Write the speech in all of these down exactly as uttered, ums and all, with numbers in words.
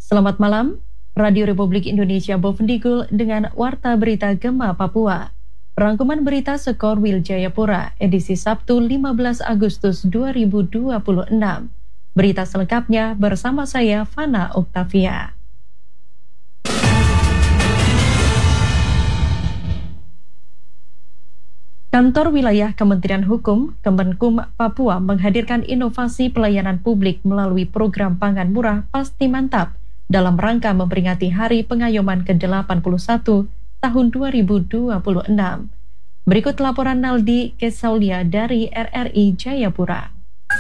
Selamat malam, Radio Republik Indonesia Bovendigul dengan Warta Berita Gema Papua. Rangkuman berita Skor Wil Jayapura, edisi Sabtu lima belas Agustus dua ribu dua puluh enam. Berita selengkapnya bersama saya, Fana Oktavia. Kantor Wilayah Kementerian Hukum, Kemenkum Papua menghadirkan inovasi pelayanan publik melalui program pangan murah Pasti Mantap dalam rangka memperingati Hari Pengayoman ke delapan puluh satu tahun dua ribu dua puluh enam. Berikut laporan Naldi Kesaulia dari R R I Jayapura.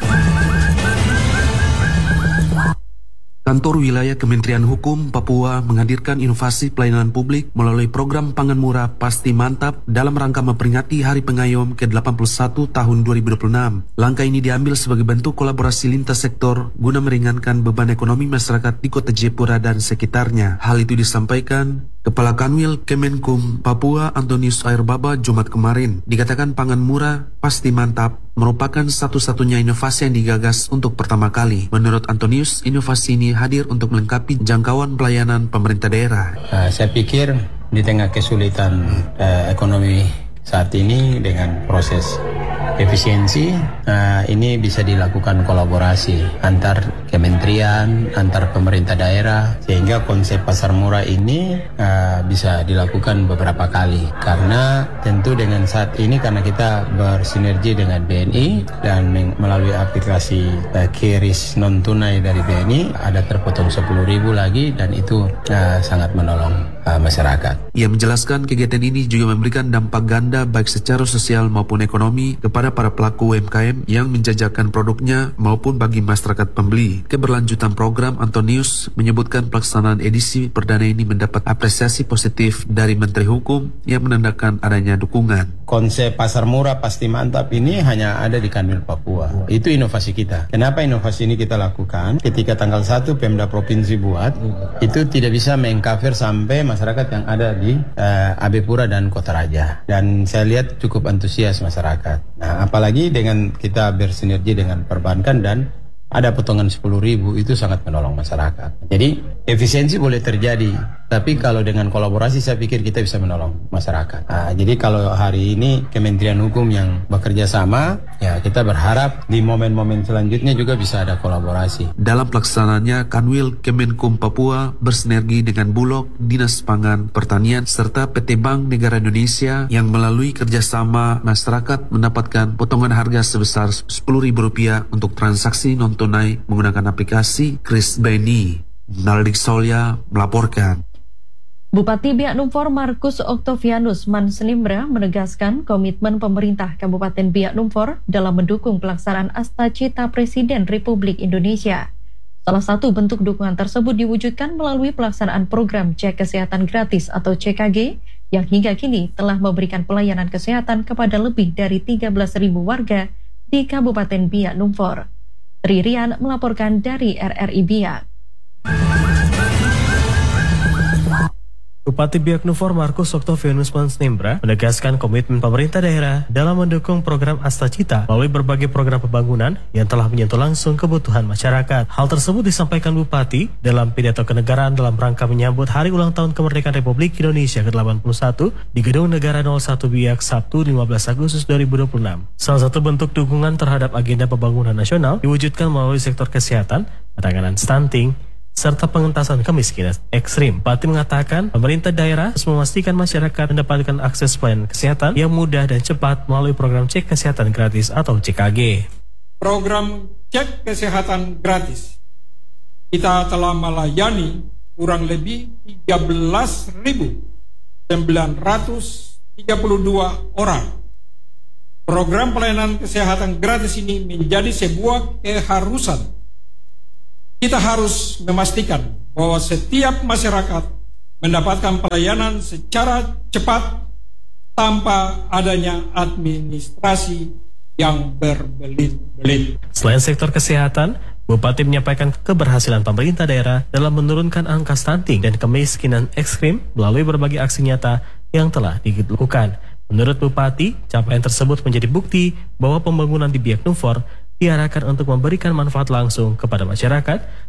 Kantor Wilayah Kementerian Hukum Papua menghadirkan inovasi pelayanan publik melalui program pangan murah Pasti Mantap dalam rangka memperingati Hari Pengayom ke delapan puluh satu tahun dua ribu dua puluh enam. Langkah ini diambil sebagai bentuk kolaborasi lintas sektor guna meringankan beban ekonomi masyarakat di Kota Jayapura dan sekitarnya. Hal itu disampaikan Kepala Kanwil Kemenkum Papua Antonius Airbaba Jumat kemarin. Dikatakan pangan murah Pasti Mantap merupakan satu-satunya inovasi yang digagas untuk pertama kali. Menurut Antonius, inovasi ini hadir untuk melengkapi jangkauan pelayanan pemerintah daerah. Uh, saya pikir di tengah kesulitan uh, ekonomi saat ini dengan proses efisiensi, uh, ini bisa dilakukan kolaborasi antar kementerian, antar pemerintah daerah, sehingga konsep pasar murah ini uh, bisa dilakukan beberapa kali. Karena tentu dengan saat ini, karena kita bersinergi dengan B N I dan melalui aplikasi uh, KRIS non tunai dari B N I, ada terpotong sepuluh ribu lagi, dan itu uh, sangat menolong uh, masyarakat. Ia menjelaskan kegiatan ini juga memberikan dampak ganda baik secara sosial maupun ekonomi kepada para pelaku U M K M yang menjajakan produknya maupun bagi masyarakat pembeli. Keberlanjutan program, Antonius menyebutkan pelaksanaan edisi perdana ini mendapat apresiasi positif dari Menteri Hukum yang menandakan adanya dukungan. Konsep pasar murah Pasti Mantap ini hanya ada di Kanwil Papua. Itu inovasi kita. Kenapa inovasi ini kita lakukan? Ketika tanggal satu Pemda Provinsi buat, itu tidak bisa mengcover sampai masyarakat yang ada di uh, Abe Pura dan Kota Raja. Dan saya lihat cukup antusias masyarakat. Nah, apalagi dengan kita bersinergi dengan perbankan dan ada potongan sepuluh ribu, itu sangat menolong masyarakat. Jadi efisiensi boleh terjadi, tapi kalau dengan kolaborasi saya pikir kita bisa menolong masyarakat. Nah, jadi kalau hari ini Kementerian Hukum yang bekerja sama, ya kita berharap di momen-momen selanjutnya juga bisa ada kolaborasi. Dalam pelaksanaannya, Kanwil Kemenkum Papua bersinergi dengan Bulog, Dinas Pangan, Pertanian, serta P T Bank Negara Indonesia yang melalui kerjasama masyarakat mendapatkan potongan harga sebesar sepuluh ribu rupiah untuk transaksi non tunai menggunakan aplikasi KRIS B N I. Naldi Kesaulia melaporkan. Bupati Biak Numfor Markus Octavianus Mansenimbra menegaskan komitmen pemerintah Kabupaten Biak Numfor dalam mendukung pelaksanaan Asta Cita Presiden Republik Indonesia. Salah satu bentuk dukungan tersebut diwujudkan melalui pelaksanaan program Cek Kesehatan Gratis atau C K G yang hingga kini telah memberikan pelayanan kesehatan kepada lebih dari tiga belas ribu warga di Kabupaten Biak Numfor. Tri Rian melaporkan dari R R I Biak. Bupati Biak Numfor Markus Octavianus Mansenimbra menegaskan komitmen pemerintah daerah dalam mendukung program Asta Cita melalui berbagai program pembangunan yang telah menyentuh langsung kebutuhan masyarakat. Hal tersebut disampaikan Bupati dalam pidato kenegaraan dalam rangka menyambut Hari Ulang Tahun Kemerdekaan Republik Indonesia ke delapan puluh satu di Gedung Negara nol satu Biak Sabtu lima belas Agustus dua ribu dua puluh enam. Salah satu bentuk dukungan terhadap agenda pembangunan nasional diwujudkan melalui sektor kesehatan, penanganan stunting, serta pengentasan kemiskinan ekstrim. Bupati mengatakan pemerintah daerah harus memastikan masyarakat mendapatkan akses pelayanan kesehatan yang mudah dan cepat melalui program Cek Kesehatan Gratis atau C K G. Program Cek Kesehatan Gratis kita telah melayani kurang lebih tiga belas ribu sembilan ratus tiga puluh dua orang. Program pelayanan kesehatan gratis ini menjadi sebuah keharusan. Kita harus memastikan bahwa setiap masyarakat mendapatkan pelayanan secara cepat tanpa adanya administrasi yang berbelit-belit. Selain sektor kesehatan, Bupati menyampaikan keberhasilan pemerintah daerah dalam menurunkan angka stunting dan kemiskinan ekstrim melalui berbagai aksi nyata yang telah dilakukan. Menurut Bupati, capaian tersebut menjadi bukti bahwa pembangunan di Biak Numfor diarahkan untuk memberikan manfaat langsung kepada masyarakat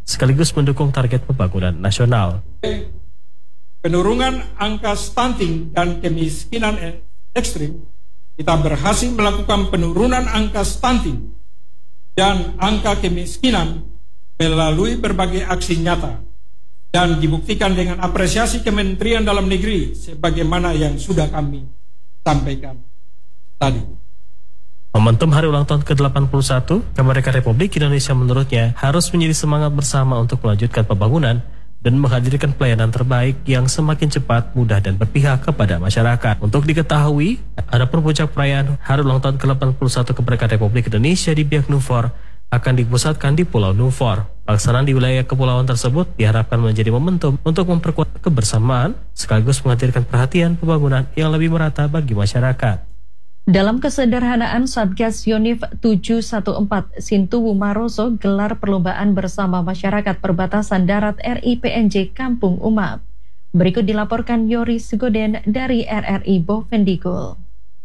sekaligus mendukung target pembangunan nasional. Penurunan angka stunting dan kemiskinan ekstrim, kita berhasil melakukan penurunan angka stunting dan angka kemiskinan melalui berbagai aksi nyata dan dibuktikan dengan apresiasi Kementerian Dalam Negeri sebagaimana yang sudah kami sampaikan tadi. Momentum hari ulang tahun ke delapan puluh satu kemerdekaan Republik Indonesia menurutnya harus menjadi semangat bersama untuk melanjutkan pembangunan dan menghadirkan pelayanan terbaik yang semakin cepat, mudah, dan berpihak kepada masyarakat. Untuk diketahui, ada puncak perayaan hari ulang tahun ke delapan puluh satu kemerdekaan Republik Indonesia di Biak Numfor akan dipusatkan di Pulau Numfor. Pelaksanaan di wilayah kepulauan tersebut diharapkan menjadi momentum untuk memperkuat kebersamaan sekaligus menghadirkan perhatian pembangunan yang lebih merata bagi masyarakat. Dalam kesederhanaan, Satgas Yonif tujuh satu empat Sintuwu Maroso gelar perlombaan bersama masyarakat perbatasan darat R I P N J Kampung Umap. Berikut dilaporkan Yoris Goden dari R R I Bovendigul.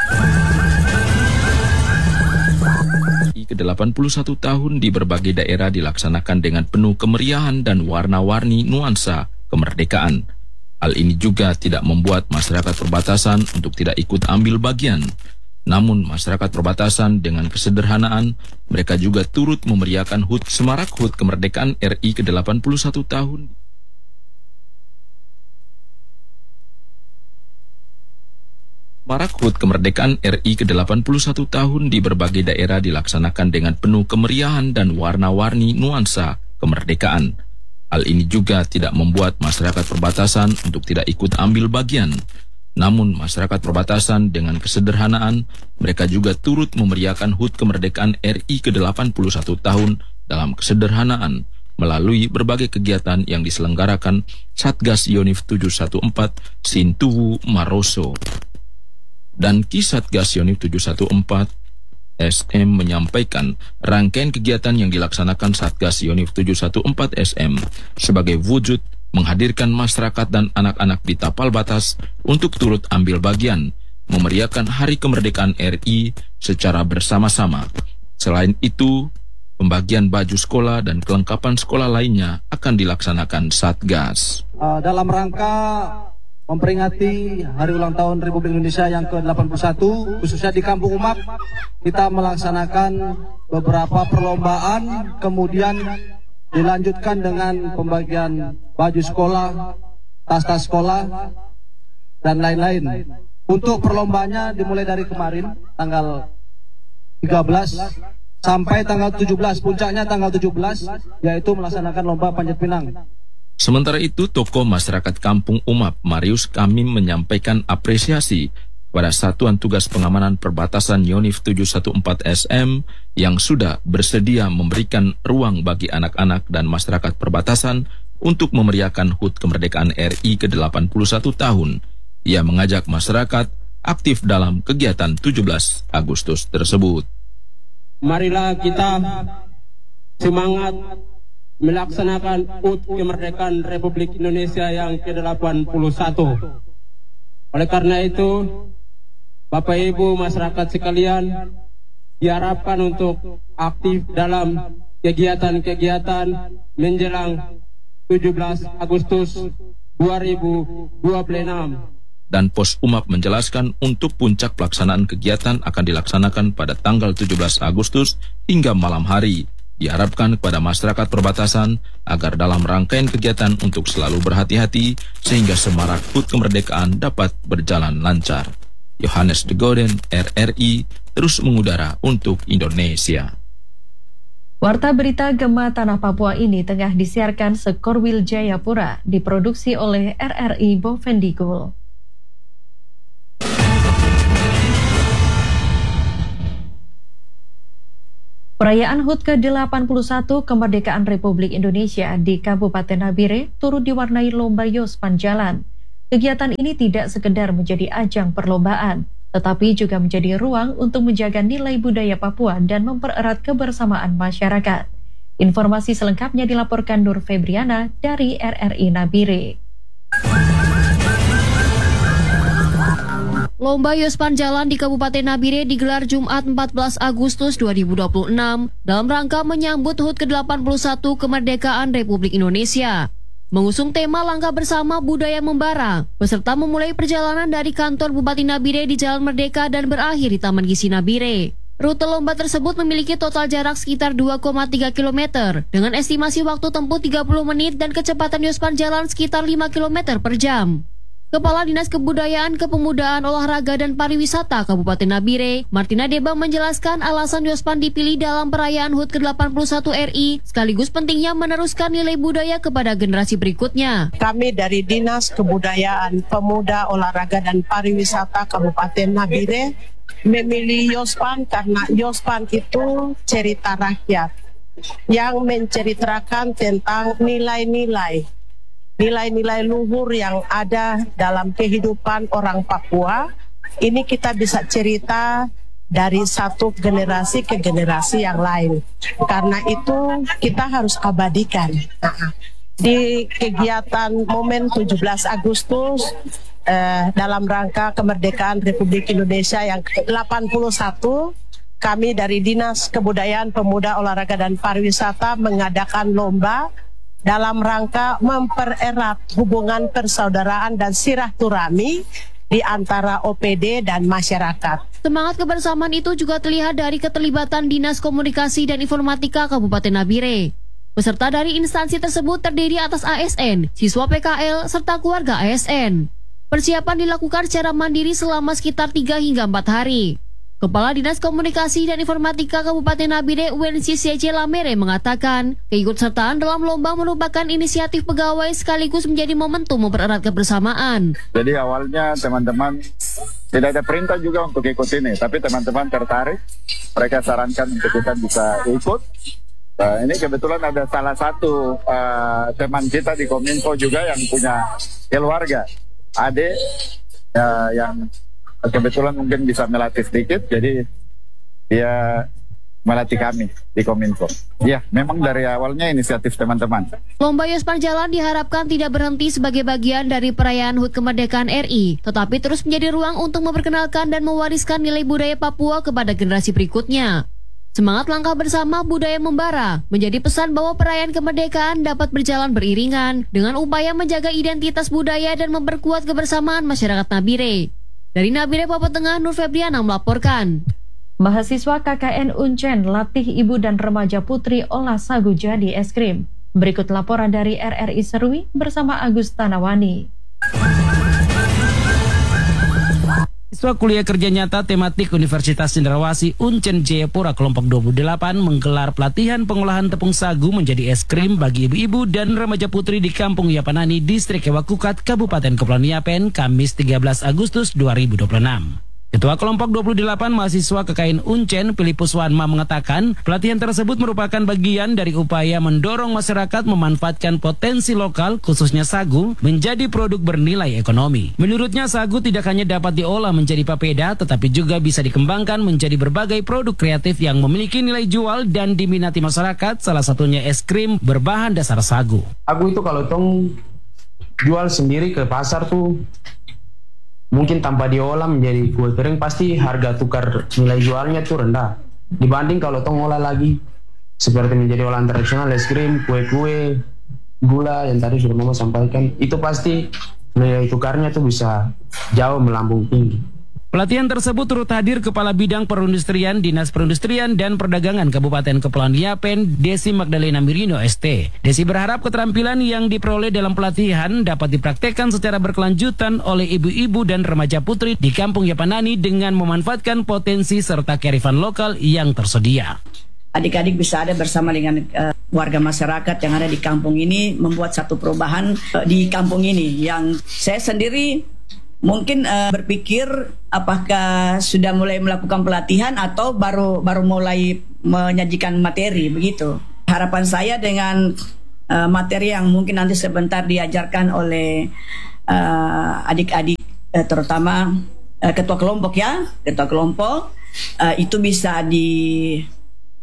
Ke delapan puluh satu tahun di berbagai daerah dilaksanakan dengan penuh kemeriahan dan warna-warni nuansa kemerdekaan. Hal ini juga tidak membuat masyarakat perbatasan untuk tidak ikut ambil bagian. Namun masyarakat perbatasan dengan kesederhanaan, mereka juga turut memeriahkan H U T Semarak H U T Kemerdekaan R I ke delapan puluh satu tahun. Semarak H U T Kemerdekaan R I ke delapan puluh satu tahun di berbagai daerah dilaksanakan dengan penuh kemeriahan dan warna-warni nuansa kemerdekaan. Hal ini juga tidak membuat masyarakat perbatasan untuk tidak ikut ambil bagian. Namun masyarakat perbatasan dengan kesederhanaan, mereka juga turut memeriahkan H U T Kemerdekaan R I ke delapan puluh satu tahun dalam kesederhanaan melalui berbagai kegiatan yang diselenggarakan Satgas Yonif tujuh satu empat Sintuwu Maroso. Dan Ki Satgas Yonif tujuh satu empat S M menyampaikan rangkaian kegiatan yang dilaksanakan Satgas Yonif tujuh satu empat S M sebagai wujud menghadirkan masyarakat dan anak-anak di tapal batas untuk turut ambil bagian, memeriahkan Hari Kemerdekaan R I secara bersama-sama. Selain itu, pembagian baju sekolah dan kelengkapan sekolah lainnya akan dilaksanakan Satgas. Uh, dalam rangka memperingati Hari Ulang Tahun Republik Indonesia yang ke delapan puluh satu, khususnya di Kampung Umap, kita melaksanakan beberapa perlombaan, kemudian dilanjutkan dengan pembagian baju sekolah, tas-tas sekolah, dan lain-lain. Untuk perlombanya dimulai dari kemarin, tanggal tiga belas sampai tanggal tujuh belas, puncaknya tanggal tujuh belas, yaitu melaksanakan lomba panjat pinang. Sementara itu, tokoh masyarakat Kampung Umap, Marius Kamim, menyampaikan apresiasi pada Satuan Tugas Pengamanan Perbatasan Yonif tujuh satu empat S M yang sudah bersedia memberikan ruang bagi anak-anak dan masyarakat perbatasan untuk memeriahkan H U T Kemerdekaan R I ke delapan puluh satu tahun. Ia mengajak masyarakat aktif dalam kegiatan tujuh belas Agustus tersebut. Marilah kita semangat melaksanakan H U T Kemerdekaan Republik Indonesia yang ke delapan puluh satu. Oleh karena itu, Bapak Ibu masyarakat sekalian, diharapkan untuk aktif dalam kegiatan-kegiatan menjelang tujuh belas Agustus dua ribu dua puluh enam. Dan Pos Umap menjelaskan untuk puncak pelaksanaan kegiatan akan dilaksanakan pada tanggal tujuh belas Agustus hingga malam hari. Diharapkan kepada masyarakat perbatasan agar dalam rangkaian kegiatan untuk selalu berhati-hati sehingga semarak H U T Kemerdekaan dapat berjalan lancar. Yohanes de Goden, R R I, terus mengudara untuk Indonesia. Warta berita Gema Tanah Papua ini tengah disiarkan Sekorwil Jayapura, diproduksi oleh R R I Bovendigul. Perayaan H U T ke delapan puluh satu Kemerdekaan Republik Indonesia di Kabupaten Nabire turut diwarnai lomba Yospan Jalan. Kegiatan ini tidak sekedar menjadi ajang perlombaan, tetapi juga menjadi ruang untuk menjaga nilai budaya Papua dan mempererat kebersamaan masyarakat. Informasi selengkapnya dilaporkan Nur Febriana dari R R I Nabire. Lomba Yospan Jalan di Kabupaten Nabire digelar Jumat empat belas Agustus dua ribu dua puluh enam dalam rangka menyambut H U T ke delapan puluh satu kemerdekaan Republik Indonesia. Mengusung tema Langkah Bersama Budaya Membara, peserta memulai perjalanan dari kantor Bupati Nabire di Jalan Merdeka dan berakhir di Taman Gizi Nabire. Rute lomba tersebut memiliki total jarak sekitar dua koma tiga kilometer dengan estimasi waktu tempuh tiga puluh menit dan kecepatan Yospan Jalan sekitar lima kilometer per jam. Kepala Dinas Kebudayaan, Kepemudaan, Olahraga, dan Pariwisata Kabupaten Nabire, Martina Deba menjelaskan alasan Yospan dipilih dalam perayaan H U T ke delapan puluh satu R I, sekaligus pentingnya meneruskan nilai budaya kepada generasi berikutnya. Kami dari Dinas Kebudayaan, Pemuda, Olahraga, dan Pariwisata Kabupaten Nabire memilih Yospan karena Yospan itu cerita rakyat yang menceritakan tentang nilai-nilai nilai-nilai luhur yang ada dalam kehidupan orang Papua. Ini kita bisa cerita dari satu generasi ke generasi yang lain. Karena itu kita harus abadikan. Nah, di kegiatan momen tujuh belas Agustus eh, dalam rangka kemerdekaan Republik Indonesia yang ke delapan puluh satu, kami dari Dinas Kebudayaan, Pemuda, Olahraga, dan Pariwisata mengadakan lomba dalam rangka mempererat hubungan persaudaraan dan silaturahmi di antara O P D dan masyarakat. Semangat kebersamaan itu juga terlihat dari keterlibatan Dinas Komunikasi dan Informatika Kabupaten Nabire. Peserta dari instansi tersebut terdiri atas A S N, siswa P K L, serta keluarga A S N. Persiapan dilakukan secara mandiri selama sekitar tiga hingga empat hari. Kepala Dinas Komunikasi dan Informatika Kabupaten Nabire U N C C J Lamere mengatakan, keikutsertaan dalam lomba merupakan inisiatif pegawai sekaligus menjadi momentum mempererat kebersamaan. Jadi awalnya teman-teman tidak ada perintah juga untuk ikut ini, tapi teman-teman tertarik, mereka sarankan untuk kita bisa ikut. Nah, ini kebetulan ada salah satu uh, teman kita di Kominfo juga yang punya keluarga, adik uh, yang kebetulan mungkin bisa melatih sedikit, jadi dia melatih kami di Kominfo. Ya, memang dari awalnya inisiatif teman-teman. Lomba Yospan Jalan diharapkan tidak berhenti sebagai bagian dari perayaan H U T Kemerdekaan R I, tetapi terus menjadi ruang untuk memperkenalkan dan mewariskan nilai budaya Papua kepada generasi berikutnya. Semangat Langkah Bersama Budaya Membara menjadi pesan bahwa perayaan kemerdekaan dapat berjalan beriringan dengan upaya menjaga identitas budaya dan memperkuat kebersamaan masyarakat Nabire. Dari Nabire, Papua Tengah, Nur Febriana melaporkan. Mahasiswa K K N Uncen latih ibu dan remaja putri olah sagu jadi es krim. Berikut laporan dari R R I Serui bersama Agus Tanawani. Siswa kuliah kerja nyata tematik Universitas Cendrawasih Uncen Jayapura kelompok dua puluh delapan menggelar pelatihan pengolahan tepung sagu menjadi es krim bagi ibu-ibu dan remaja putri di Kampung Yapanani, Distrik Ewakukat, Kabupaten Kepulauan Yapen, Kamis tiga belas Agustus dua ribu dua puluh enam. Ketua kelompok dua puluh delapan mahasiswa K K N Uncen, Filipus Wanma mengatakan, pelatihan tersebut merupakan bagian dari upaya mendorong masyarakat memanfaatkan potensi lokal, khususnya sagu, menjadi produk bernilai ekonomi. Menurutnya, sagu tidak hanya dapat diolah menjadi papeda, tetapi juga bisa dikembangkan menjadi berbagai produk kreatif yang memiliki nilai jual dan diminati masyarakat, salah satunya es krim berbahan dasar sagu. Sagu itu kalau tong jual sendiri ke pasar tuh, mungkin tanpa diolah menjadi kue kering, pasti harga tukar nilai jualnya tuh rendah. Dibanding kalau tong olah lagi seperti menjadi olahan tradisional, es krim, kue-kue, gula yang tadi sudah Mama sampaikan, itu pasti nilai tukarnya tuh bisa jauh melambung tinggi. Pelatihan tersebut turut hadir Kepala Bidang Perindustrian Dinas Perindustrian dan Perdagangan Kabupaten Kepulauan Yapen, Desi Magdalena Mirino S T. Desi berharap keterampilan yang diperoleh dalam pelatihan dapat dipraktekkan secara berkelanjutan oleh ibu-ibu dan remaja putri di Kampung Yapanani dengan memanfaatkan potensi serta kearifan lokal yang tersedia. Adik-adik bisa ada bersama dengan uh, warga masyarakat yang ada di kampung ini, membuat satu perubahan uh, di kampung ini yang saya sendiri mungkin uh, berpikir apakah sudah mulai melakukan pelatihan atau baru baru mulai menyajikan materi begitu. Harapan saya dengan uh, materi yang mungkin nanti sebentar diajarkan oleh uh, adik-adik uh, terutama uh, ketua kelompok ya, ketua kelompok uh, itu bisa diterima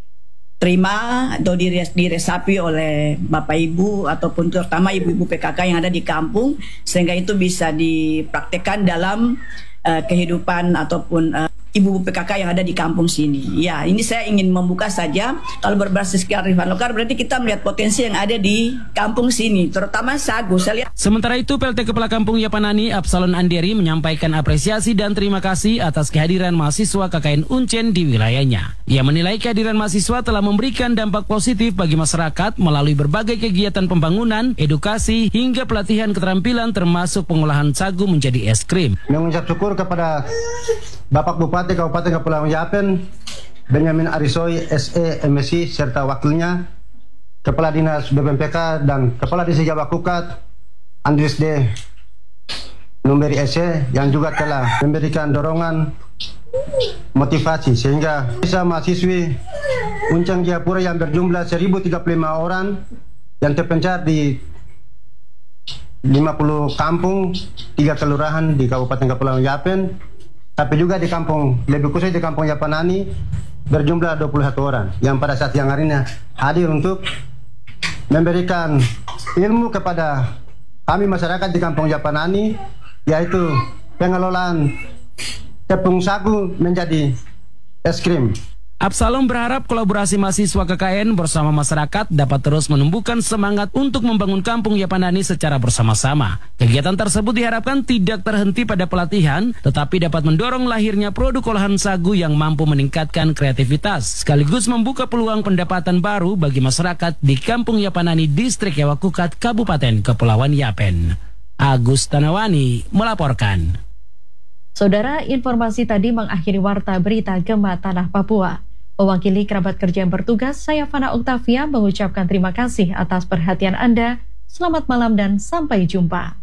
atau diresapi oleh Bapak Ibu ataupun terutama ibu-ibu P K K yang ada di kampung, sehingga itu bisa dipraktekkan dalam uh, kehidupan ataupun uh, ibu-ibu P K K yang ada di kampung sini. Ya, ini saya ingin membuka saja. Kalau berbasis kearifan lokal berarti kita melihat potensi yang ada di kampung sini, terutama sagu. Saya lihat. Sementara itu, P L T Kepala Kampung Yapanani Absalon Anderi menyampaikan apresiasi dan terima kasih atas kehadiran mahasiswa K K N Uncen di wilayahnya. Ia menilai kehadiran mahasiswa telah memberikan dampak positif bagi masyarakat melalui berbagai kegiatan pembangunan, edukasi, hingga pelatihan keterampilan termasuk pengolahan sagu menjadi es krim. Mengucap syukur kepada Bapak Bupati Kabupaten Kepulauan Yapen, Benyamin Arisoy, S E M Si, serta wakilnya, Kepala Dinas B P M P K dan Kepala Desa Jawa Kukat, Andris D. Numberi S E, yang juga telah memberikan dorongan motivasi sehingga bisa mahasiswi Unceng Jayapura yang berjumlah seribu tiga puluh lima orang yang terpencar di lima puluh kampung, tiga kelurahan di Kabupaten Kepulauan Yapen, tapi juga di kampung, lebih khusus di kampung Yapanani berjumlah dua puluh satu orang yang pada saat yang harinya hadir untuk memberikan ilmu kepada kami masyarakat di kampung Yapanani, yaitu pengelolaan tepung sagu menjadi es krim. Absalom berharap kolaborasi mahasiswa K K N bersama masyarakat dapat terus menumbuhkan semangat untuk membangun kampung Yapanani secara bersama-sama. Kegiatan tersebut diharapkan tidak terhenti pada pelatihan, tetapi dapat mendorong lahirnya produk olahan sagu yang mampu meningkatkan kreativitas, sekaligus membuka peluang pendapatan baru bagi masyarakat di kampung Yapanani, Distrik Yawakukat, Kabupaten Kepulauan Yapen. Agus Tanawani melaporkan. Saudara, informasi tadi mengakhiri Warta Berita Gema Tanah Papua. Mewakili kerabat kerja yang bertugas, saya Fana Oktavia mengucapkan terima kasih atas perhatian Anda. Selamat malam dan sampai jumpa.